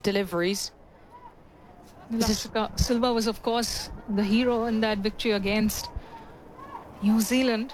deliveries. Lasika Silva was, of course, the hero in that victory against New Zealand.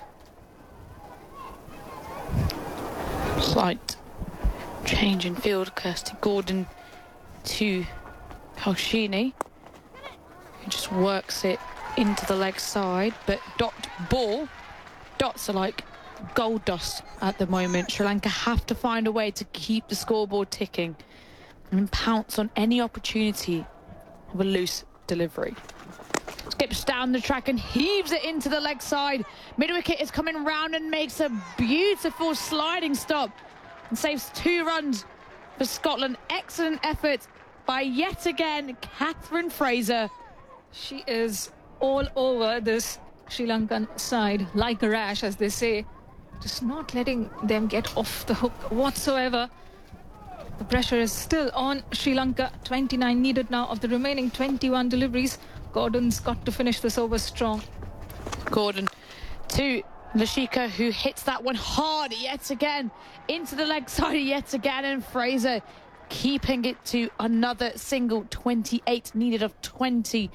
Slight change in field. Kirsty Gordon to Kalshini, who just works it into the leg side, but dot ball. Dots are like gold dust at the moment. Sri Lanka have to find a way to keep the scoreboard ticking and pounce on any opportunity of a loose delivery. Skips down the track and heaves it into the leg side. Mid-wicket is coming round and makes a beautiful sliding stop and saves 2 runs for Scotland. Excellent effort by yet again Catherine Fraser. She is all over this Sri Lankan side like a rash, as they say, just not letting them get off the hook whatsoever. The pressure is still on Sri Lanka. 29 needed now of the remaining 21 deliveries. Gordon's got to finish this over strong. Gordon to Lashika, who hits that one hard yet again into the leg side yet again, and Fraser keeping it to another single. 28 needed of 20.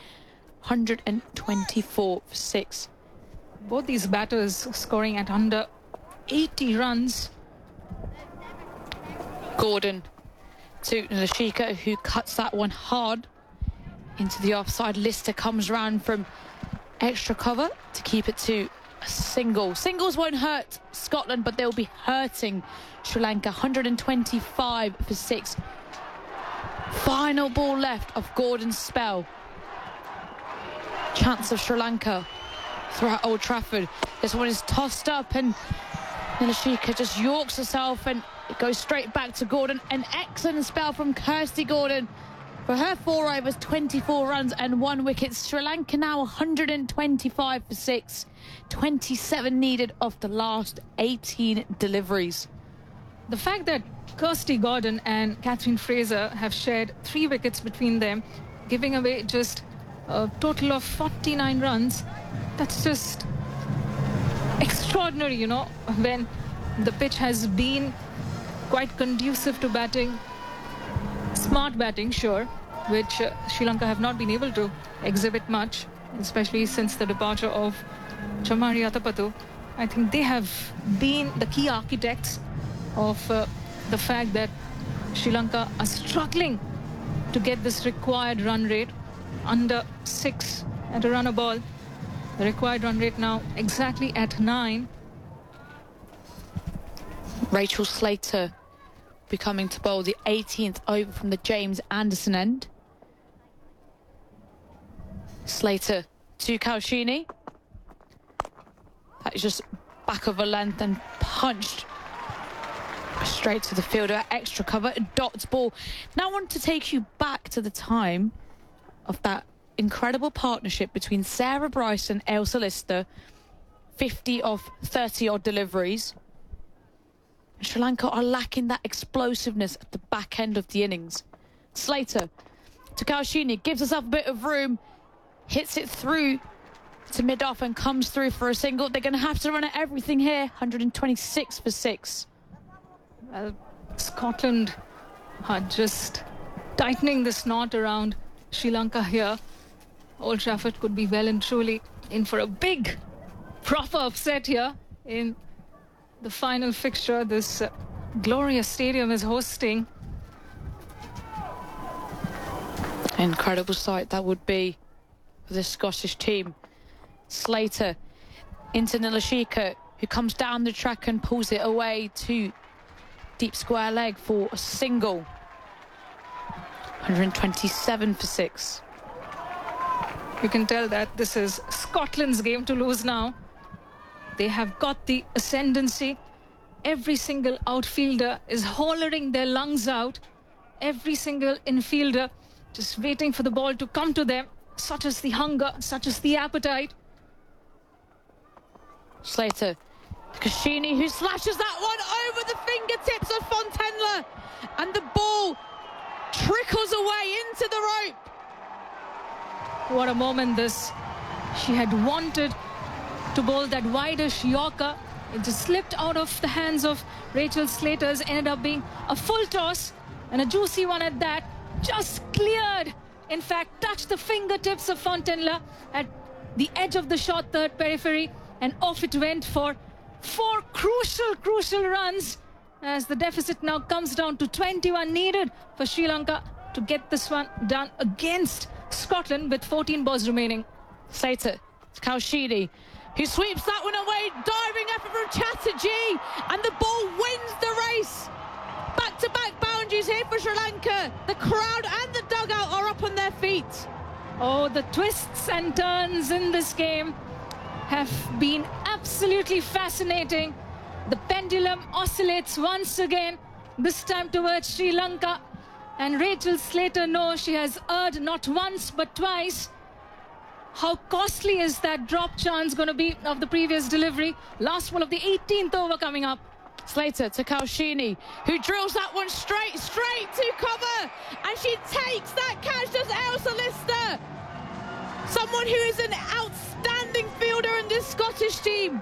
124 for 6. Both these batters scoring at under 80 runs. Gordon to Lashika, who cuts that one hard into the offside. Lister comes round from extra cover to keep it to a single. Singles won't hurt Scotland, but they'll be hurting Sri Lanka. 125 for 6. Final ball left of Gordon's spell. Chance of Sri Lanka throughout Old Trafford. This one is tossed up and Lashika just yorks herself and it goes straight back to Gordon. An excellent spell from Kirsty Gordon for her 4 overs, 24 runs and 1 wicket. Sri Lanka now 125 for 6. 27 needed of the last 18 deliveries. The fact that Kirsty Gordon and Catherine Fraser have shared 3 wickets between them, giving away just a total of 49 runs, that's just extraordinary, you know, when the pitch has been quite conducive to batting. Smart batting, sure, which Sri Lanka have not been able to exhibit much, especially since the departure of Chamari Atapattu. I think they have been the key architects of the fact that Sri Lanka are struggling to get this required run rate. Under 6 at a run a ball. The required run rate now exactly at 9. Rachel Slater becoming to bowl the 18th over from the James Anderson end. Slater to Kalshini. That is just back of a length and punched straight to the fielder. Extra cover, dots ball. Now I want to take you back to the time of that incredible partnership between Sarah Bryce and Ailsa Lister. 50 of 30 odd deliveries. And Sri Lanka are lacking that explosiveness at the back end of the innings. Slater to Kalshini, gives herself a bit of room, hits it through to mid-off and comes through for a single. They're going to have to run at everything here. 126 for 6. Well, Scotland are just tightening this knot around Sri Lanka here. Old Trafford could be well and truly in for a big, proper upset here in the final fixture this glorious stadium is hosting. Incredible sight that would be for the Scottish team. Slater into Nilashika, who comes down the track and pulls it away to deep square leg for a single. 127 for 6. You can tell that this is Scotland's game to lose now. They have got the ascendancy. Every single outfielder is hollering their lungs out. Every single infielder just waiting for the ball to come to them. Such is the hunger, such is the appetite. Slater, Kashini, who slashes that one over the fingertips of Fontenla, and the ball trickles away into the rope. What a moment this. She had wanted to bowl that wideish Yorker. It just slipped out of the hands of Rachel Slater's, ended up being a full toss and a juicy one at that. just cleared, in fact, touched the fingertips of Fontenla at the edge of the short third periphery, and off it went for 4 crucial runs, as the deficit now comes down to 21 needed for Sri Lanka to get this one done against Scotland with 14 balls remaining. Slater to Kaushini, who sweeps that one away. Diving effort from Chatterjee, and the ball wins the race. Back-to-back boundaries here for Sri Lanka. The crowd and the dugout are up on their feet. Oh, the twists and turns in this game have been absolutely fascinating. The pendulum oscillates once again, this time towards Sri Lanka. And Rachel Slater knows she has erred not once but twice. How costly is that drop chance going to be of the previous delivery? Last ball of the 18th over coming up. Slater to Kaushini, who drills that one straight to cover, and she takes that catch. Does Ailsa Lister, someone who is an outstanding fielder in this Scottish team.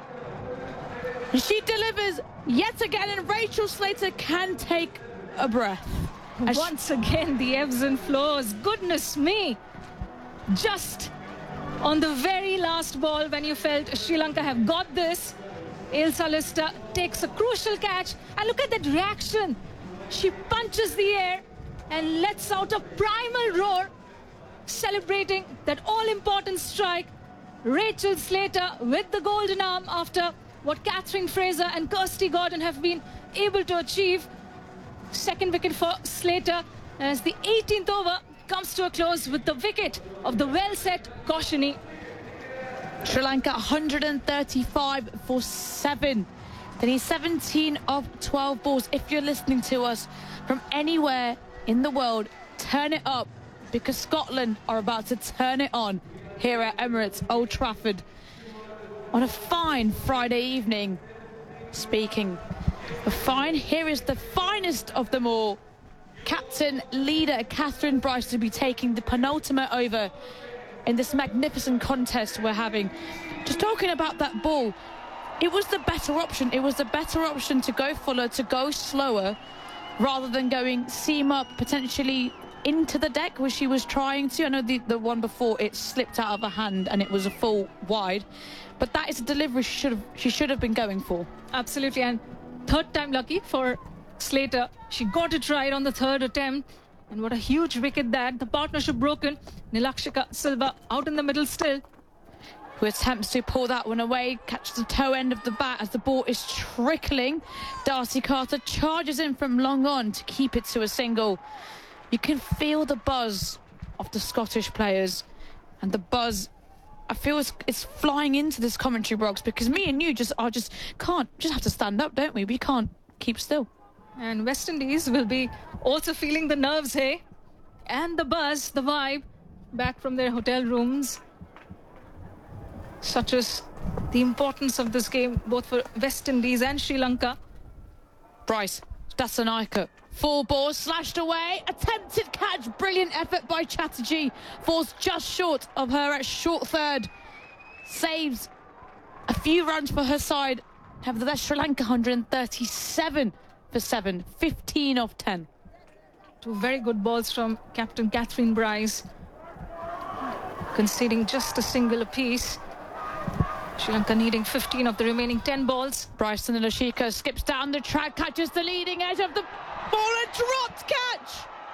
She delivers yet again, and Rachel Slater can take a breath. Once again, the ebbs and flows. Goodness me. Just on the very last ball, when you felt Sri Lanka have got this, Ailsa Lister takes a crucial catch, and look at that reaction. She punches the air and lets out a primal roar, celebrating that all-important strike. Rachel Slater with the golden arm after what Catherine Fraser and Kirsty Gordon have been able to achieve. Second wicket for Slater as the 18th over comes to a close with the wicket of the well-set Kaushini. Sri Lanka 135 for 7. They need 17 of 12 balls. If you're listening to us from anywhere in the world, turn it up, because Scotland are about to turn it on here at Emirates Old Trafford on a fine Friday evening. Speaking of fine, here is the finest of them all. Captain leader Catherine Bryce to be taking the penultimate over in this magnificent contest we're having. Just talking about that ball, it was the better option. It was the better option to go fuller, to go slower, rather than going seam up, potentially into the deck, which she was trying to. I know the one before, it slipped out of her hand and it was a full wide. But that is a delivery she should have been going for. Absolutely, and third time lucky for Slater. She got it right on the third attempt. And what a huge wicket that. The partnership broken. Nilakshika Silva out in the middle still. Who attempts to pull that one away, catch the toe end of the bat as the ball is trickling. Darcy Carter charges in from long on to keep it to a single. You can feel the buzz of the Scottish players, and the buzz, I feel it's flying into this commentary box, because me and you just have to stand up, don't we? We can't keep still. And West Indies will be also feeling the nerves, hey? And the buzz, the vibe, back from their hotel rooms. Such as the importance of this game, both for West Indies and Sri Lanka. Bryce, Dasanaika, 4 balls slashed away. Attempted catch, brilliant effort by Chatterjee. Falls just short of her at short third. Saves a few runs for her side. Nevertheless, Sri Lanka 137 for 7, 15 of 10. 2 very good balls from Captain Catherine Bryce, conceding just a single apiece. Sri Lanka needing 15 of the remaining 10 balls. Bryson Nilashika skips down the track, catches the leading edge of the ball, a dropped catch.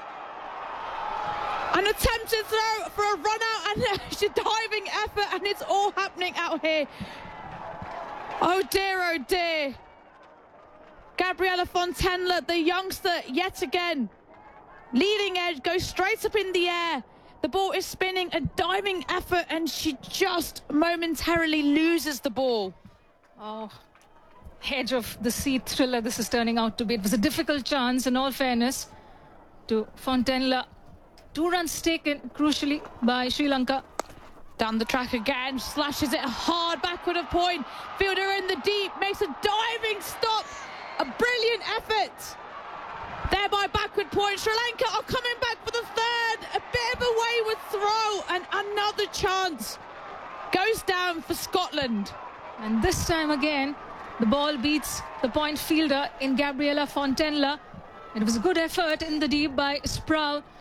An attempted throw for a run out, and a diving effort, and it's all happening out here. Oh dear. Gabriella Fontenla, the youngster, yet again. Leading edge, goes straight up in the air. The ball is spinning, a diving effort, and she just momentarily loses the ball. Oh, edge of the seat thriller this is turning out to be. It was a difficult chance, in all fairness, to Fontenla. 2 runs taken, crucially, by Sri Lanka. Down the track again, slashes it hard backward of point. Fielder in the deep, makes a diving stop. A brilliant effort. Thereby backward point. Sri Lanka are coming back for the third. A bit of a wayward throw, and another chance goes down for Scotland. And this time again, the ball beats the point fielder in Gabriella Fontenla. It was a good effort in the deep by Sproul